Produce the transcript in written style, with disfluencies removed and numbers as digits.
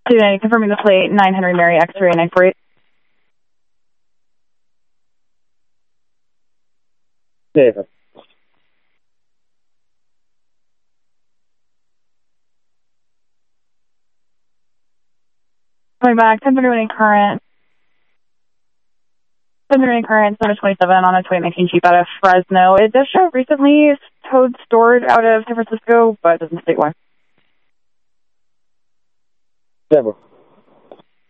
Confirming the plate, 9 Henry Mary, X-ray 948. Yeah. Coming back, 1031 current. 1031 current, 727 on a 2019 Jeep out of Fresno. It does show recently towed stored out of San Francisco, but it doesn't state why. Denver.